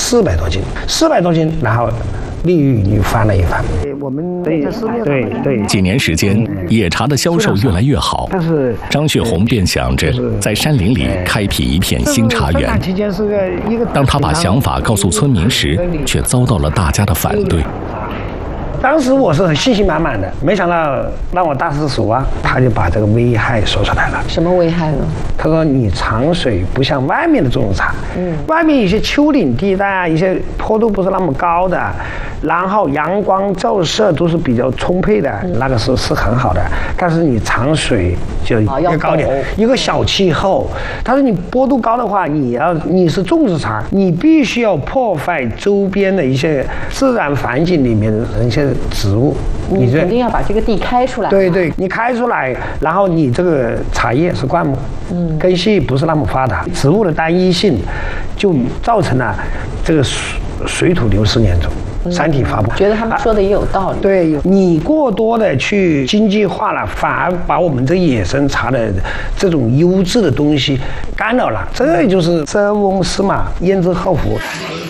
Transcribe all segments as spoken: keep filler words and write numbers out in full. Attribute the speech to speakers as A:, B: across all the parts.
A: 四百多斤，四百多斤，然后利率又翻了一番。我们对对对，
B: 几年时间，野茶的销售越来越好，
A: 但是
B: 张旭红便想着在山林里开辟一片新茶园。当他把想法告诉村民时，却遭到了大家的反对。
A: 当时我是很信心满满的，没想到让我大师叔啊，他就把这个危害说出来了。
C: 什么危害呢？
A: 他说你长水不像外面的这种茶，嗯，外面一些丘陵地带啊，一些坡度不是那么高的，然后阳光照射都是比较充沛的，嗯、那个是是很好的。但是你长水就要高点，哦、一个小气候。他说你坡度高的话，你要你是种植茶，你必须要破坏周边的一些自然环境里面的一些植物，
C: 你肯定要把这个地开出来。
A: 对对，你开出来，然后你这个茶叶是灌木，嗯，根系不是那么发达，植物的单一性就造成了这个水土流失严重。山体发布，
C: 觉得他们说的也有道理。
A: 啊、对你过多的去经济化了，反而把我们这野生茶的这种优质的东西干扰了，这就是塞翁失马焉知后福。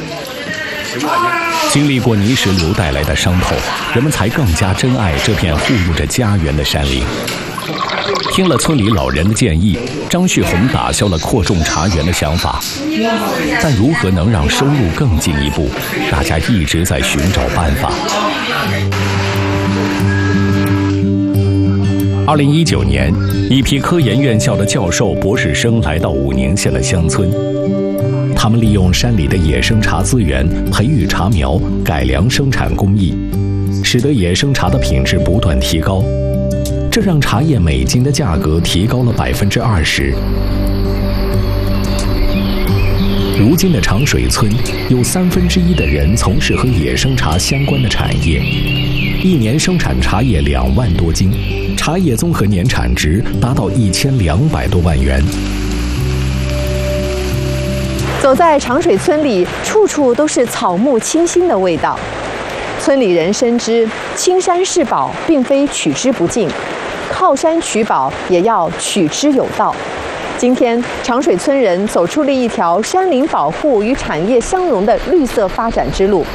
B: 经历过泥石流带来的伤痛，人们才更加珍爱这片护佑着家园的山林。听了村里老人的建议，张旭红打消了扩种茶园的想法。但如何能让收入更进一步，大家一直在寻找办法。二零一九年，一批科研院校的教授、博士生来到武宁县的乡村。他们利用山里的野生茶资源，培育茶苗，改良生产工艺，使得野生茶的品质不断提高。这让茶叶每斤的价格提高了百分之二十。如今的长水村有三分之一的人从事和野生茶相关的产业，一年生产茶叶两万多斤，茶叶综合年产值达到一千两百多万元。
C: 走在长水村里，处处都是草木清新的味道。村里人深知，青山是宝，并非取之不尽，靠山取宝也要取之有道。今天，长水村人走出了一条山林保护与产业相融的绿色发展之路。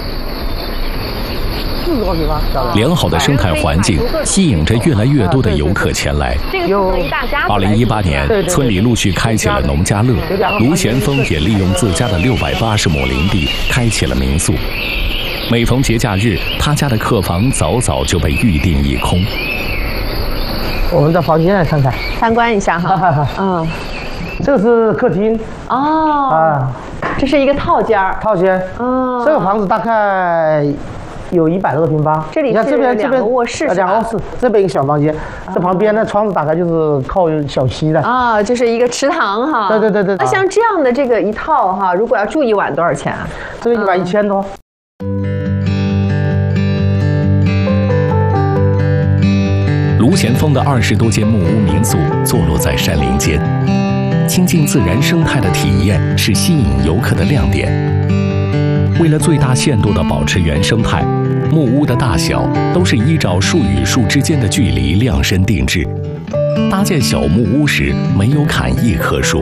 B: 良好的生态环境吸引着越来越多的游客前来。二零一八年，村里陆续开启了农家乐，卢贤峰也利用自家的六百八十亩林地开启了民宿。每逢节假日，他家的客房早早就被预订一空。
D: 我们到房间来看看，
C: 参观一下哈。嗯，
D: 这个是客厅。
C: 哦。啊，这是一个套间儿。
D: 套间。嗯。这个房子大概有一百多平方。
C: 这里是
D: 这边
C: 两个卧室。
D: 两个卧室，这边一个小房间，这旁边呢窗子打开就是靠小溪的。
C: 啊，就是一个池塘哈。
D: 对对对对。
C: 那像这样的这个一套哈，如果要住一晚多少钱啊？
D: 这个一晚一千多。
B: 卢贤峰的二十多间木屋民宿坐落在山林间，亲近自然生态的体验是吸引游客的亮点。为了最大限度地保持原生态，木屋的大小都是依照树与树之间的距离量身定制。搭建小木屋时没有砍一棵树。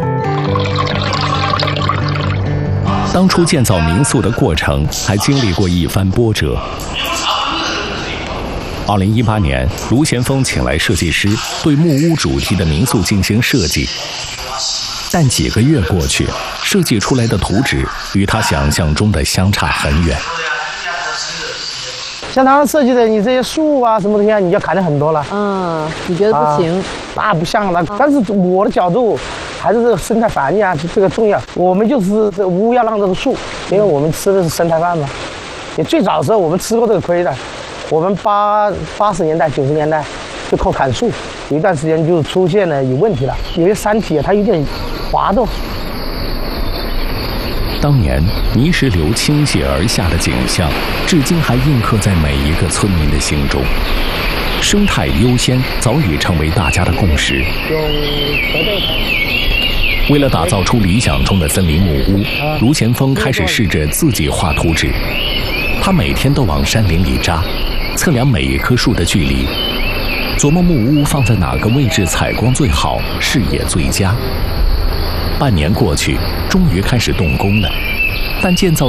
B: 当初建造民宿的过程还经历过一番波折。二零一八年，卢贤峰请来设计师对木屋主题的民宿进行设计，但几个月过去，设计出来的图纸与他想象中的相差很远。
D: 像他们设计的，你这些树啊什么东西啊，你要砍的很多了。
C: 嗯，你觉得不行？
D: 那、啊、不像了。但是我的角度，还是这个生态环境啊，这个重要。我们就是这屋要让这个树，因为我们吃的是生态饭嘛。也最早的时候我们吃过这个亏的。我们八八十年代、九十年代就靠砍树，有一段时间就出现了有问题了，有些山体啊它有点滑动。
B: 当年泥石流倾泻而下的景象，至今还印刻在每一个村民的心中。生态优先早已成为大家的共识。为了打造出理想中的森林木屋，卢贤峰开始试着自己画图纸。他每天都往山林里扎，测量每一棵树的距离，琢磨木屋放在哪个位置采光最好，视野最佳。半年过去，终于开始动工了，但建造